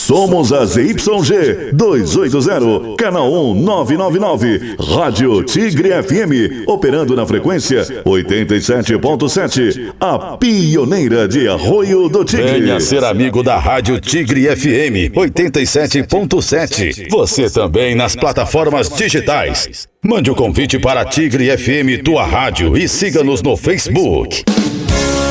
Somos a ZYG 280, canal 1999, Rádio Tigre FM, operando na frequência 87.7, a pioneira de Arroio do Tigre. Venha ser amigo da Rádio Tigre FM 87.7. Você também nas plataformas digitais. Mande o convite para a Tigre FM, tua rádio, e siga-nos no Facebook.